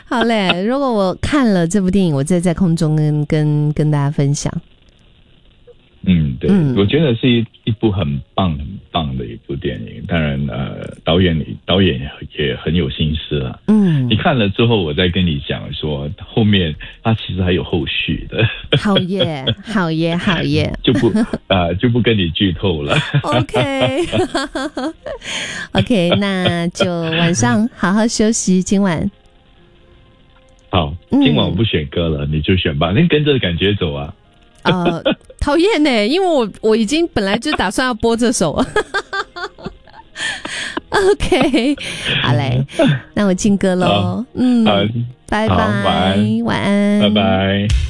好嘞，如果我看了这部电影，我再在空中跟大家分享。 对，我觉得是一部很棒的一部电影。当然，导演也很有心思了。你看了之后，我再跟你讲说，后面他其实还有后续的。好耶，就不跟你剧透了。 OK， 那就晚上好好休息，今晚。 好，今晚我不选歌了，你就选吧，你跟着感觉走啊。 讨厌呢，因为我已经本来就打算要播这首。OK， 好嘞，那我进歌咯。拜拜，晚安， 拜拜。